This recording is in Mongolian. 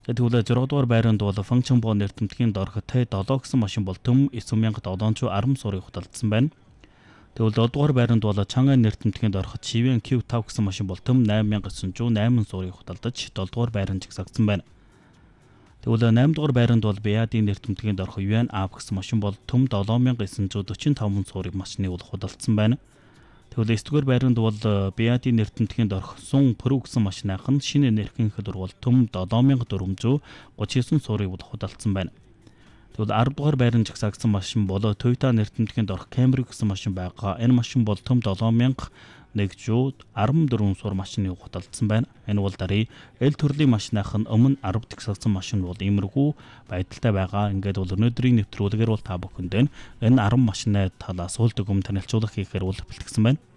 Тэгвэл 6 дугаар байранд бол функшн боо нэртэмтгэхийн дорх T7 гэсэн машин бол төм 9710 10 сурыг худалдсан байна. Тэгвэл 7 дугаар байранд бол Чангай нэртэмтгэхийн дорх Chivin Q5 гэсэн машин бол төм 8908 сурыг худалдаж 7 дугаар байранд жигсаагдсан байна. Тэгвэл 8 дугаар байранд бол BYD нэртэмтгэхийн дорх Yuan App гэсэн машин бол төм 7945 сурыг машины худалдсан байна. Тэгвэл 9 дугаар байранд бол BYD нэртэмтгэхийн дорх Sun Pro гэсэн машиных нь шинэ энергийн хөдөлгөөл төм 7439 сурыг худалдсан байна. Тэгвэл 10 дугаар байранд жагсаагдсан машин бол Toyota нэртэмтгэхийн дорх Camry гэсэн машин байгаа. Энэ машин бол төм 7114 сур машины худалдсан байна. Энэ бол дарыг L төрлийн машиных нь өмнө 10 жагсаагдсан машин бол иймэрхүү байдалтай байгаа. Ингээд бол өнөөдрийн нэвтрүүлгээр бол та бүхэнд энэ 10 машины талаас үл дүгм танилцуулах хийхээр бэлтгэсэн байна.